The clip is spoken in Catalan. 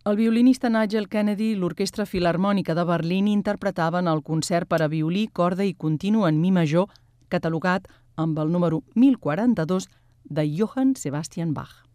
El violinista Nigel Kennedy i l'Orquestra Filharmònica de Berlín interpretaven el concert per a violí, corda i continu en mi major, catalogat amb el número 1042 de Johann Sebastian Bach.